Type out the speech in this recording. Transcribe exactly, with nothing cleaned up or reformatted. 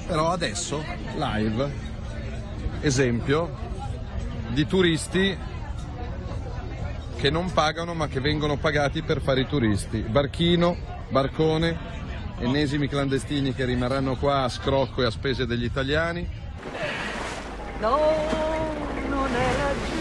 Però adesso, live, esempio di turisti che non pagano ma che vengono pagati per fare i turisti. Barchino, barcone, ennesimi clandestini che rimarranno qua a scrocco e a spese degli italiani. No, non è la